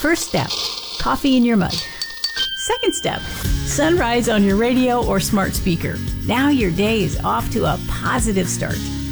First step, coffee in your mug. Second step, sunrise on your radio or smart speaker. Now your day is off to a positive start.